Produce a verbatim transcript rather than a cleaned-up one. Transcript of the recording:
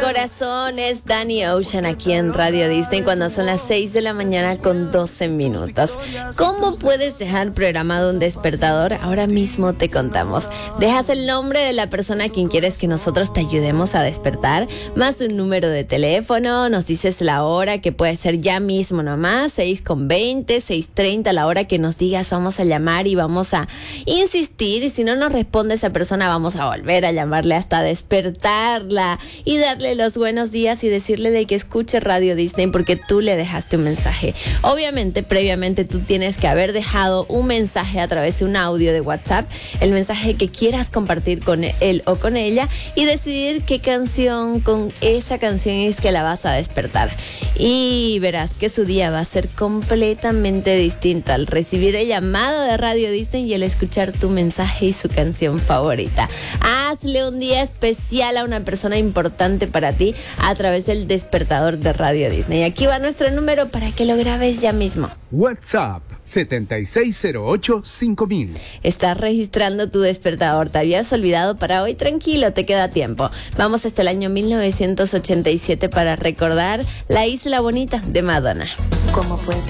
corazón, es Danny Ocean aquí en Radio Disney cuando son las seis de la mañana con doce minutos. ¿Cómo puedes dejar programado un despertador? Ahora mismo te contamos. Dejas el nombre de la persona a quien quieres que nosotros te ayudemos a despertar, más un número de teléfono, nos dices la hora, que puede ser ya mismo nomás, seis con veinte, seis treinta, la hora que nos digas, vamos a llamar y vamos a insistir, y si no nos responde esa persona, vamos a volver a llamarle hasta despertarla y darle los buenos días y decirle de que escuche Radio Disney porque tú le dejaste un mensaje. Obviamente, previamente tú tienes que haber dejado un mensaje a través de un audio de WhatsApp, el mensaje que quieras compartir con él o con ella, y decidir qué canción, con esa canción es que la vas a despertar. Y verás que su día va a ser completamente distinto al recibir el llamado de Radio Disney y el escuchar tu mensaje y su canción favorita. Hazle un día especial a una persona importante para ti a través del despertador de Radio Disney. Aquí va nuestro número para que lo grabes ya mismo. WhatsApp siete seis cero ocho cinco mil. Estás registrando tu despertador. ¿Te habías olvidado para hoy? Tranquilo, te queda tiempo. Vamos hasta el año mil novecientos ochenta y siete para recordar La Isla Bonita de Madonna. ¿Cómo fue?